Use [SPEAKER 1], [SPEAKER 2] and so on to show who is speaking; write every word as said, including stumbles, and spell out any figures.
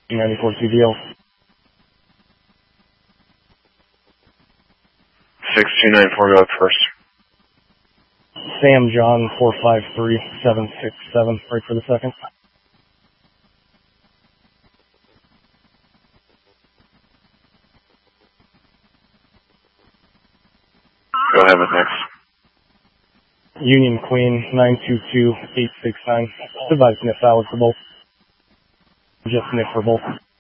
[SPEAKER 1] ninety-four C D L.
[SPEAKER 2] six two nine four, go up first.
[SPEAKER 1] Sam John four five three seven six seven, right for the second.
[SPEAKER 2] Go ahead with next.
[SPEAKER 1] Union Queen nine two two eight six nine. Device sniff valid for both. Just sniff for both.